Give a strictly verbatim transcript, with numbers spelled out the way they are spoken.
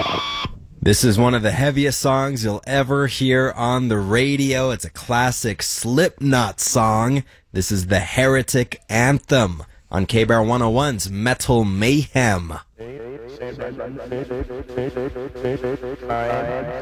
This is one of the heaviest songs you'll ever hear on the radio. It's a classic Slipknot song. This is the Heretic Anthem on K B R one oh one's Metal Mayhem.